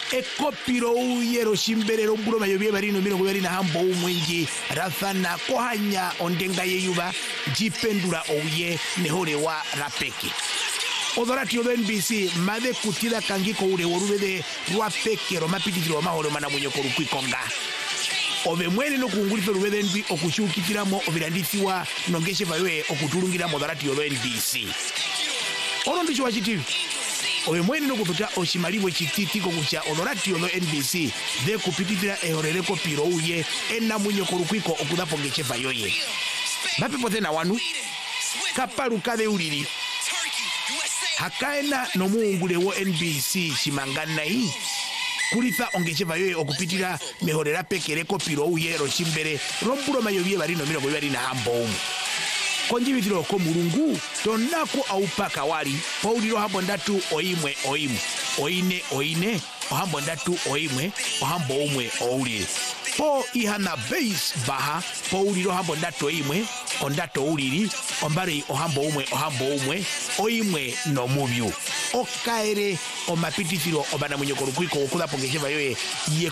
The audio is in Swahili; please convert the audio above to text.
ekopiro uyero shimberero mbulo mayobye barino mino kubali na hambo umwingi rathana kohanya ondenga yeyuba jipendura ouye nehore wa rapeki odorati odo NBC made kutila kangiko ule worubede rwapeke romapititiro mahoro mana munyoko rukwikonga ove mwene no kungulito rubede NB okushukikiramo obirandithiwa nongeshe vawe okutulungira modorati odo NBC ono ndicho wachitivi ove mwene no kututa oshimalibwe chititiko kucha odorati odo NBC de kupititira ehorereko piro uye ena munyoko rukwiko okudapo ngeche vayoye mapepo tena wanu kapalu kade ulili hakaena no muungule wo NBC shimanganai kulitha ongeche vayoye okupitira mehorera pekereko piro uye rochimbere rombulo mayobye barino mino bari na hambo konjibitiro ko mulungu tonako aupaka wali pauliro hambo ndatu oimwe oine ohambo ndatu oimwe ohambo umwe ouli po ihana base baha pauliro hambo ndatu oimwe ondato ulili ombari ohambo umwe oimwe no mubyu okaere omapititiro obana munyoko rukwiko okulapo ngeche vayoye ye